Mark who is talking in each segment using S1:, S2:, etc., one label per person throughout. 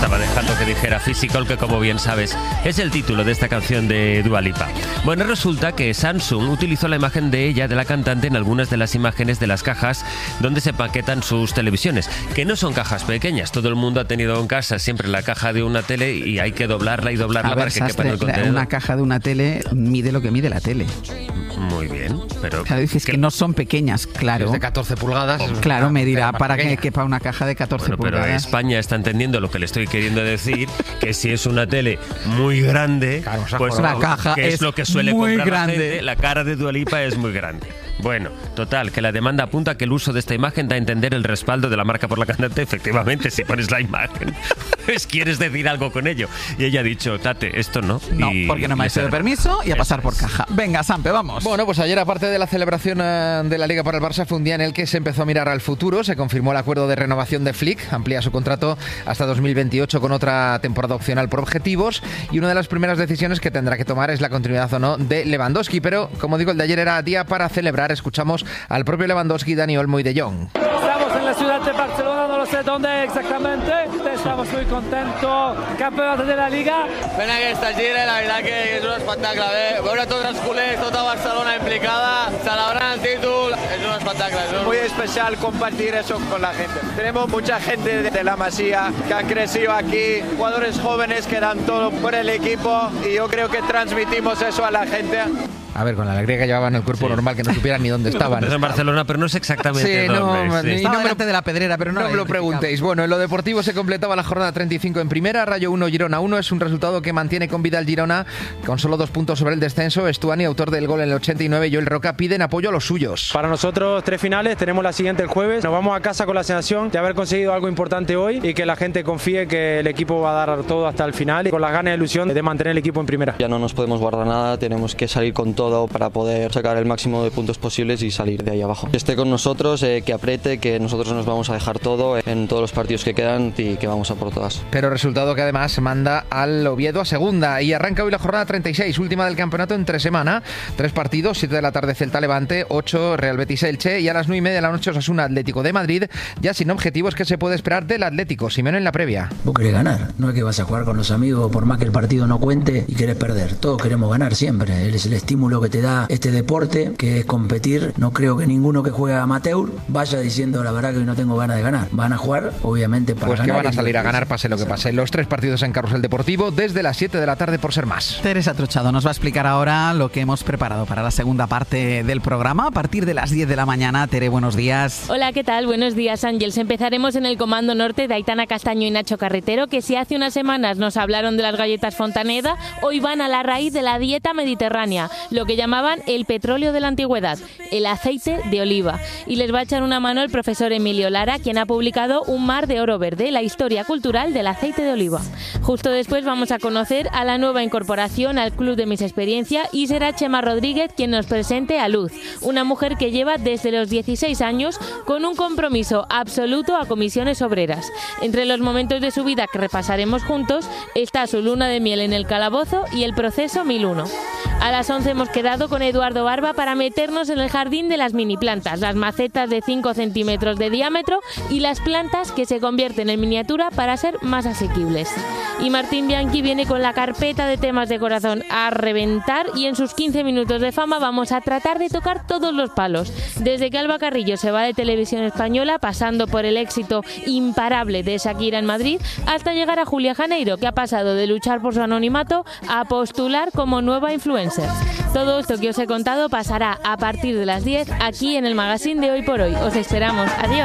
S1: estaba dejando que dijera Physical, que como bien sabes es el título de esta canción de Dua Lipa. Bueno, resulta que Samsung utilizó la imagen de ella, de la cantante, en algunas de las imágenes de las cajas donde se paquetan sus televisiones, que no son cajas pequeñas. Todo el mundo ha tenido en casa siempre la caja de una tele y hay que doblarla para que quepa en el contenedor.
S2: Una caja de una tele mide lo que mide la tele.
S1: Muy bien, pero...
S2: Claro, dices que no son pequeñas, claro.
S3: Es de 14 pulgadas.
S2: Claro, medirá para que quepa una caja de 14 pulgadas.
S1: Pero España está entendiendo lo que le estoy queriendo decir, que si es una tele muy grande,
S2: claro, pues la caja
S1: que es lo que suele
S2: muy
S1: comprar
S2: grande.
S1: La gente, la cara de Dua Lipa es muy grande. Bueno, total, que la demanda apunta que el uso de esta imagen da a entender el respaldo de la marca por la cantante. Efectivamente, si pones la imagen, pues quieres decir algo con ello. Y ella ha dicho, Tate, esto no.
S2: No, porque no me ha pedido permiso y a pasar por caja. Venga, Sampe, vamos.
S3: Bueno, pues ayer, aparte de la celebración de la Liga para el Barça, fue un día en el que se empezó a mirar al futuro. Se confirmó el acuerdo de renovación de Flick, amplía su contrato hasta 2028 con otra temporada opcional por objetivos, y una de las primeras decisiones que tendrá que tomar es la continuidad o no de Lewandowski. Pero, como digo, el de ayer era día para celebrar. Escuchamos al propio Lewandowski, Dani Olmo y De Jong.
S4: Estamos en la ciudad de Barcelona, no lo sé dónde exactamente. Estamos muy contentos, campeonato de la Liga.
S5: Pena que esta gira, la verdad que és un espectacle. Veure tots els culers, tota Barcelona implicada, celebrant el títol, es un espectacle. Es muy especial compartir eso con la gente. Tenemos mucha gente de la Masía que han crecido aquí, jugadores jóvenes que dan todo por el equipo, y yo creo que transmitimos eso a la gente.
S3: A ver, con la alegría que llevaban el cuerpo normal, que no supieran ni dónde estaban.
S1: Es en Barcelona, pero no sé exactamente dónde.
S2: Estaba delante de la pedrera, pero no
S3: me lo preguntéis. Bueno, en lo deportivo se completaba la jornada 35 en primera. Rayo 1, Girona 1. Es un resultado que mantiene con vida el Girona, con solo 2 puntos sobre el descenso. Estuani, autor del gol en el 89, y Joel Roca piden apoyo a los suyos.
S6: Para nosotros 3 finales, tenemos la siguiente el jueves. Nos vamos a casa con la sensación de haber conseguido algo importante hoy y que la gente confíe que el equipo va a dar todo hasta el final, y con las ganas y ilusión de mantener el equipo en primera.
S7: Ya no nos podemos guardar nada, tenemos que salir con todo para poder sacar el máximo de puntos posibles y salir de ahí abajo. Que esté con nosotros, que apriete, que nosotros nos vamos a dejar todo en todos los partidos que quedan y que vamos a por todas.
S3: Pero resultado que además manda al Oviedo a segunda, y arranca hoy la jornada 36, última del campeonato entre semana. 3 partidos, 7 de la tarde Celta Levante, 8 Real Betis Elche, y a las 9:30 de la noche Osasuna Atlético de Madrid, ya sin objetivos. Que se puede esperar del Atlético. Simeone en la previa.
S8: Vos querés ganar, no es que vas a jugar con los amigos por más que el partido no cuente y querés perder. Todos queremos ganar siempre, es el estímulo que te da este deporte, que es competir. No creo que ninguno que juegue amateur vaya diciendo la verdad que hoy no tengo ganas de ganar. Van a jugar obviamente para ganar.
S3: Pues que van a salir a ganar pase lo que pase. Los 3 partidos en Carrusel Deportivo desde las 7 de la tarde por ser más.
S2: Teresa Trochado nos va a explicar ahora lo que hemos preparado para la segunda parte del programa a partir de las 10 de la mañana. Tere, buenos días.
S9: Hola, ¿qué tal? Buenos días, Ángels. Empezaremos en el Comando Norte de Aitana Castaño y Nacho Carretero, que si hace unas semanas nos hablaron de las galletas Fontaneda, hoy van a la raíz de la dieta mediterránea, lo que llamaban el petróleo de la antigüedad, el aceite de oliva. Y les va a echar una mano el profesor Emilio Lara, quien ha publicado Un mar de oro verde, la historia cultural del aceite de oliva. Justo después vamos a conocer a la nueva incorporación al Club de Mis Experiencia, y será Chema Rodríguez quien nos presente a Luz, una mujer que lleva desde los 16 años con un compromiso absoluto a comisiones obreras. Entre los momentos de su vida que repasaremos juntos está su luna de miel en el calabozo y el proceso 1001. A las 11 hemos quedado con Eduardo Barba para meternos en el jardín de las mini plantas, las macetas de 5 centímetros de diámetro y las plantas que se convierten en miniatura para ser más asequibles. Y Martín Bianchi viene con la carpeta de temas de corazón a reventar, y en sus 15 minutos de fama vamos a tratar de tocar todos los palos, desde que Alba Carrillo se va de Televisión Española, pasando por el éxito imparable de Shakira en Madrid, hasta llegar a Julia Janeiro, que ha pasado de luchar por su anonimato a postular como nueva influencer. Todo esto que os he contado pasará a partir de las 10 aquí en el magazine de Hoy por Hoy. Os esperamos. Adiós.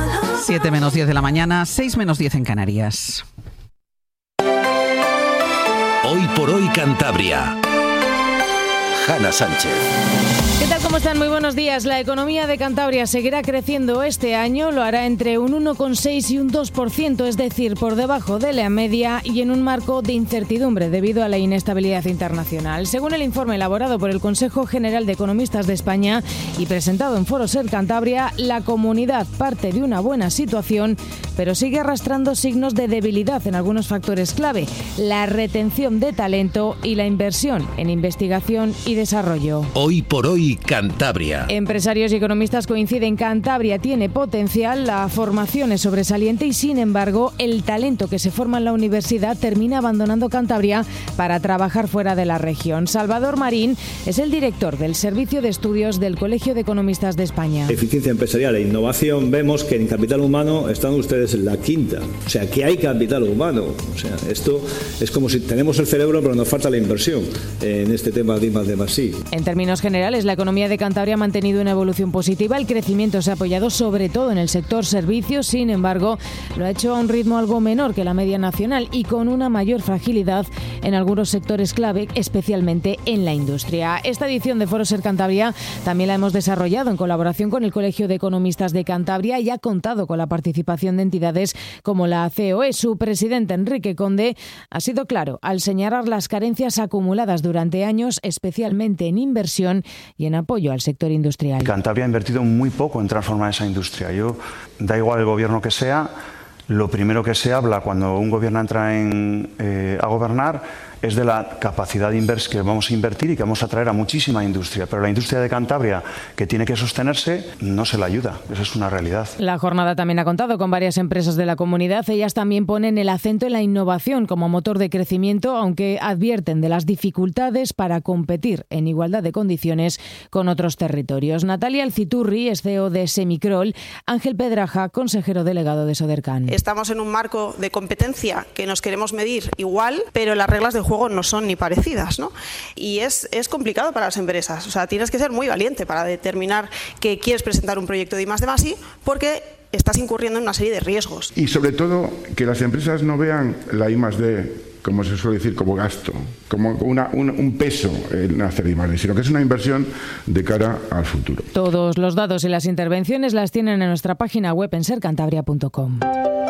S2: 7 menos 10 de la mañana, 6 menos 10 en Canarias.
S10: Hoy por Hoy Cantabria. Hanna Sánchez.
S11: ¿Qué tal? ¿Cómo están? Muy buenos días. La economía de Cantabria seguirá creciendo este año, lo hará entre un 1,6 y un 2%, es decir, por debajo de la media y en un marco de incertidumbre debido a la inestabilidad internacional. Según el informe elaborado por el Consejo General de Economistas de España y presentado en Foro Ser Cantabria, la comunidad parte de una buena situación, pero sigue arrastrando signos de debilidad en algunos factores clave: la retención de talento y la inversión en investigación y Desarrollo.
S10: Hoy por hoy, Cantabria.
S11: Empresarios y economistas coinciden, Cantabria tiene potencial, la formación es sobresaliente y, sin embargo, el talento que se forma en la universidad termina abandonando Cantabria para trabajar fuera de la región. Salvador Marín es el director del Servicio de Estudios del Colegio de Economistas de España.
S12: Eficiencia empresarial e innovación, vemos que en capital humano están ustedes en la quinta. O sea, que hay capital humano. O sea, esto es como si tenemos el cerebro pero nos falta la inversión en este tema de I+D+I.
S11: En términos generales, la economía de Cantabria ha mantenido una evolución positiva. El crecimiento se ha apoyado sobre todo en el sector servicios, sin embargo, lo ha hecho a un ritmo algo menor que la media nacional y con una mayor fragilidad en algunos sectores clave, especialmente en la industria. Esta edición de Foro Ser Cantabria también la hemos desarrollado en colaboración con el Colegio de Economistas de Cantabria y ha contado con la participación de entidades como la COE. Su presidente, Enrique Conde, ha sido claro al señalar las carencias acumuladas durante años, especialmente en inversión y en apoyo al sector industrial.
S13: Cantabria ha invertido muy poco en transformar esa industria. Da igual el gobierno que sea, lo primero que se habla cuando un gobierno entra a gobernar es de la capacidad que vamos a invertir y que vamos a traer a muchísima industria. Pero la industria de Cantabria, que tiene que sostenerse, no se la ayuda. Esa es una realidad.
S11: La jornada también ha contado con varias empresas de la comunidad. Ellas también ponen el acento en la innovación como motor de crecimiento, aunque advierten de las dificultades para competir en igualdad de condiciones con otros territorios. Natalia Alciturri es CEO de Semicrol. Ángel Pedraja, consejero delegado de Sodercan.
S14: Estamos en un marco de competencia que nos queremos medir igual, pero las reglas del juego no son ni parecidas, ¿no? Y es complicado para las empresas. O sea, tienes que ser muy valiente para determinar que quieres presentar un proyecto de I+D+I porque estás incurriendo en una serie de riesgos.
S15: Y sobre todo, que las empresas no vean la I+D, como se suele decir, como gasto, como un peso en hacer I+D, sino que es una inversión de cara al futuro.
S11: Todos los datos y las intervenciones las tienen en nuestra página web en sercantabria.com.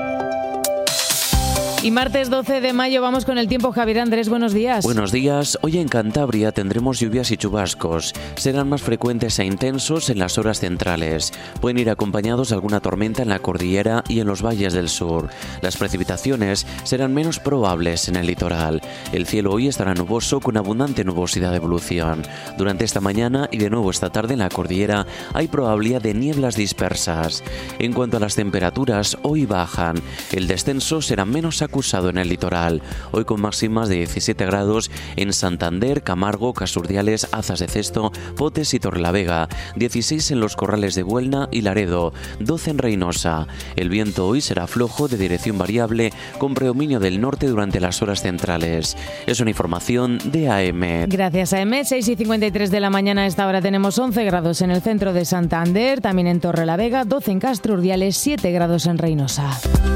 S11: Y martes 12 de mayo vamos con el tiempo. Javier Andrés, buenos días.
S16: Buenos días. Hoy en Cantabria tendremos lluvias y chubascos. Serán más frecuentes e intensos en las horas centrales. Pueden ir acompañados de alguna tormenta en la cordillera y en los valles del sur. Las precipitaciones serán menos probables en el litoral. El cielo hoy estará nuboso con abundante nubosidad de evolución. Durante esta mañana y de nuevo esta tarde en la cordillera hay probabilidad de nieblas dispersas. En cuanto a las temperaturas, hoy bajan. El descenso será menos acusado en el litoral, hoy con máximas de 17 grados en Santander, Camargo, Casurdiales, Azas de Cesto, Potes y Torrelavega, 16 en los Corrales de Buelna y Laredo, 12 en Reynosa. El viento hoy será flojo de dirección variable con predominio del norte durante las horas centrales. Es una información de AM.
S11: Gracias, AM. 6:53 de la mañana. A esta hora tenemos 11 grados en el centro de Santander, también en Torrelavega, 12 en Casurdiales, 7 grados en Reynosa.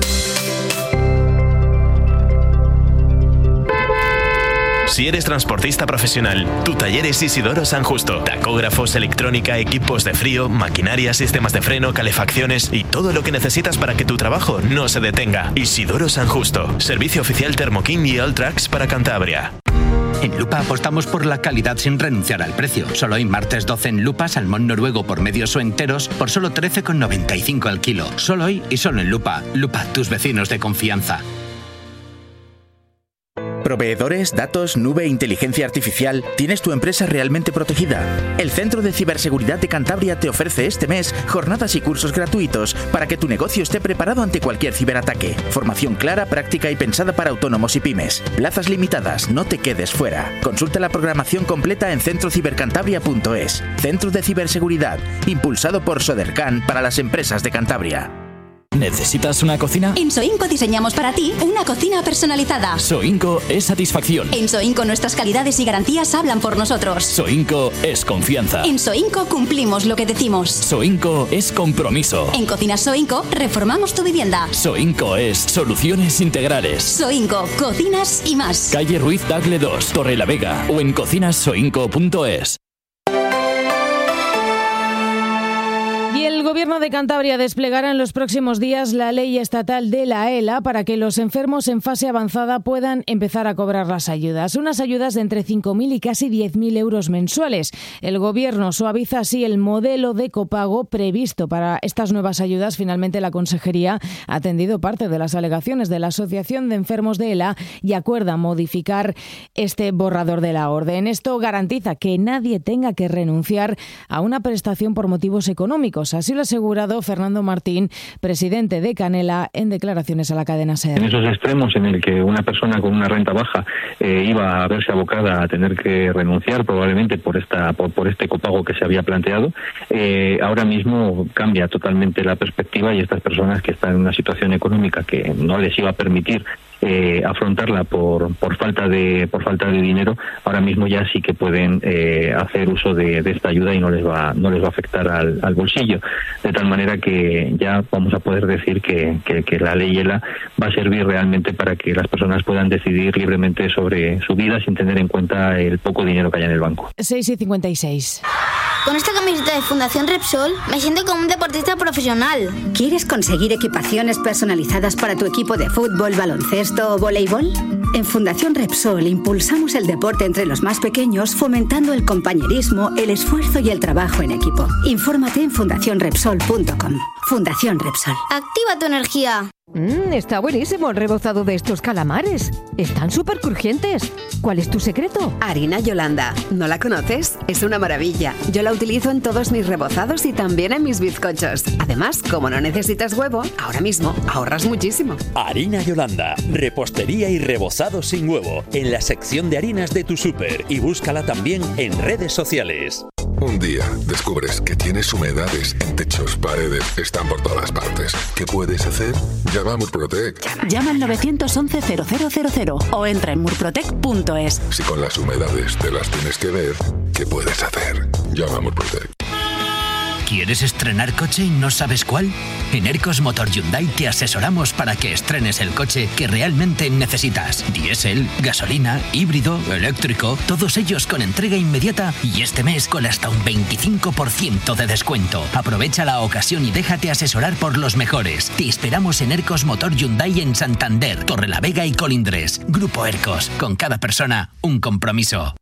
S17: Si eres transportista profesional, tu taller es Isidoro San Justo. Tacógrafos, electrónica, equipos de frío, maquinaria, sistemas de freno, calefacciones y todo lo que necesitas para que tu trabajo no se detenga. Isidoro San Justo. Servicio oficial Thermoking y Alltrax para Cantabria.
S18: En Lupa apostamos por la calidad sin renunciar al precio. Solo hoy martes 12 en Lupa, salmón noruego por medios o enteros por solo 13,95 al kilo. Solo hoy y solo en Lupa. Lupa, tus vecinos de confianza.
S19: Proveedores, datos, nube e inteligencia artificial, ¿tienes tu empresa realmente protegida? El Centro de Ciberseguridad de Cantabria te ofrece este mes jornadas y cursos gratuitos para que tu negocio esté preparado ante cualquier ciberataque. Formación clara, práctica y pensada para autónomos y pymes. Plazas limitadas, no te quedes fuera. Consulta la programación completa en centrocibercantabria.es. Centro de Ciberseguridad, impulsado por Sodercan para las empresas de Cantabria.
S20: ¿Necesitas una cocina?
S21: En Soinco diseñamos para ti una cocina personalizada.
S20: Soinco es satisfacción.
S21: En Soinco nuestras calidades y garantías hablan por nosotros.
S20: Soinco es confianza.
S21: En Soinco cumplimos lo que decimos.
S20: Soinco es compromiso.
S21: En Cocinas Soinco reformamos tu vivienda.
S20: Soinco es soluciones integrales.
S21: Soinco, cocinas y más.
S20: Calle Ruiz Tagle 2, Torrelavega o en cocinassoinco.es.
S11: Gobierno de Cantabria desplegará en los próximos días la ley estatal de la ELA para que los enfermos en fase avanzada puedan empezar a cobrar las ayudas. Unas ayudas de entre 5.000 y casi 10.000 euros mensuales. El Gobierno suaviza así el modelo de copago previsto para estas nuevas ayudas. Finalmente, la Consejería ha atendido parte de las alegaciones de la Asociación de Enfermos de ELA y acuerda modificar este borrador de la orden. Esto garantiza que nadie tenga que renunciar a una prestación por motivos económicos. Así lo ha asegurado Fernando Martín, presidente de Canela, en declaraciones a la cadena SER.
S4: En esos extremos en el que una persona con una renta baja iba a verse abocada a tener que renunciar probablemente por este copago que se había planteado, ahora mismo cambia totalmente la perspectiva y estas personas que están en una situación económica que no les iba a permitir afrontarla por falta de dinero, ahora mismo ya sí que pueden hacer uso de esta ayuda y no les va a afectar al bolsillo, de tal manera que ya vamos a poder decir que la ley ELA va a servir realmente para que las personas puedan decidir libremente sobre su vida sin tener en cuenta el poco dinero que haya en el banco.
S11: 6:56.
S22: Con esta camiseta de Fundación Repsol me siento como un deportista profesional.
S21: ¿Quieres conseguir equipaciones personalizadas para tu equipo de fútbol, baloncesto o voleibol? En Fundación Repsol impulsamos el deporte entre los más pequeños, fomentando el compañerismo, el esfuerzo y el trabajo en equipo. Infórmate en fundacionrepsol.com. Fundación Repsol.
S22: Activa tu energía.
S23: Está buenísimo el rebozado de estos calamares. Están súper crujientes. ¿Cuál es tu secreto?
S24: Harina Yolanda. ¿No la conoces? Es una maravilla. Yo la utilizo en todos mis rebozados y también en mis bizcochos. Además, como no necesitas huevo, ahora mismo ahorras muchísimo.
S20: Harina Yolanda. Repostería y rebozado sin huevo. En la sección de harinas de tu súper. Y búscala también en redes sociales.
S25: Un día descubres que tienes humedades en techos, paredes, están por todas partes. ¿Qué puedes hacer? Llama a Murprotec.
S21: Llama al 911-0000 o entra en murprotec.es.
S25: Si con las humedades te las tienes que ver, ¿qué puedes hacer? Llama a Murprotec.
S18: ¿Quieres estrenar coche y no sabes cuál? En Ercos Motor Hyundai te asesoramos para que estrenes el coche que realmente necesitas. Diésel, gasolina, híbrido, eléctrico, todos ellos con entrega inmediata y este mes con hasta un 25% de descuento. Aprovecha la ocasión y déjate asesorar por los mejores. Te esperamos en Ercos Motor Hyundai en Santander, Torrelavega y Colindres. Grupo Ercos, con cada persona un compromiso.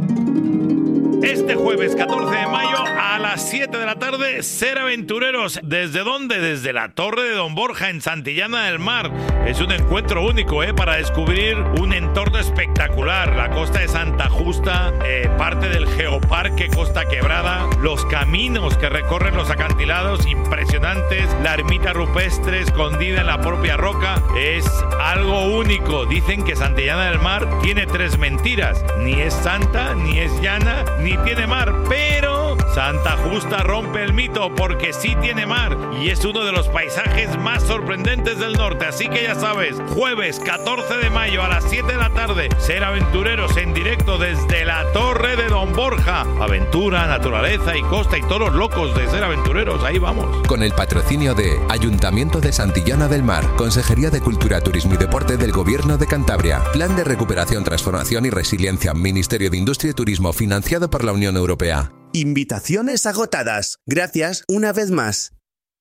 S26: Este jueves 14 de mayo a las 7 de la tarde, Ser Aventureros. ¿Desde dónde? Desde la Torre de Don Borja en Santillana del Mar. Es un encuentro único para descubrir un entorno espectacular. La costa de Santa Justa, parte del Geoparque Costa Quebrada, los caminos que recorren los acantilados impresionantes, la ermita rupestre escondida en la propia roca. Es algo único. Dicen que Santillana del Mar tiene 3 mentiras. Ni es santa, ni es llana, ni tiene mar, pero Santa Justa rompe el mito porque sí tiene mar y es uno de los paisajes más sorprendentes del norte. Así que ya sabes, jueves 14 de mayo a las 7 de la tarde, Ser Aventureros en directo desde la Torre de Don Borja. Aventura, naturaleza y costa y todos los locos de Ser Aventureros, ahí vamos.
S27: Con el patrocinio de Ayuntamiento de Santillana del Mar, Consejería de Cultura, Turismo y Deporte del Gobierno de Cantabria, Plan de Recuperación, Transformación y Resiliencia, Ministerio de Industria y Turismo, financiado por la Unión Europea.
S28: Invitaciones agotadas. Gracias una vez más.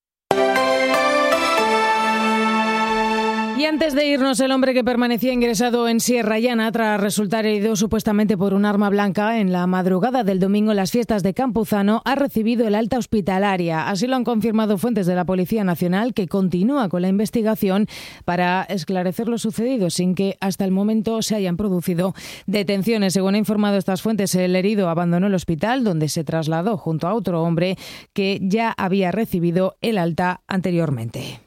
S11: Y antes de irnos, el hombre que permanecía ingresado en Sierra Llana tras resultar herido supuestamente por un arma blanca en la madrugada del domingo en las fiestas de Campuzano ha recibido el alta hospitalaria. Así lo han confirmado fuentes de la Policía Nacional, que continúa con la investigación para esclarecer lo sucedido sin que hasta el momento se hayan producido detenciones. Según ha informado estas fuentes, el herido abandonó el hospital, donde se trasladó junto a otro hombre que ya había recibido el alta anteriormente.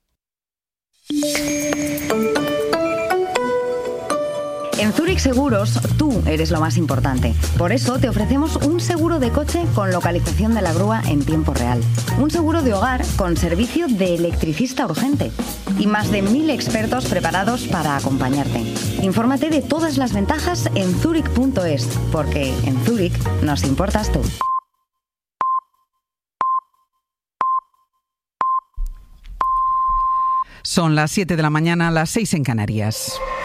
S29: En Zurich Seguros, tú eres lo más importante. Por eso te ofrecemos un seguro de coche con localización de la grúa en tiempo real. Un seguro de hogar con servicio de electricista urgente. Y más de 1000 expertos preparados para acompañarte. Infórmate de todas las ventajas en zurich.es, porque en Zurich nos importas tú.
S2: Son las 7 de la mañana, las 6 en Canarias.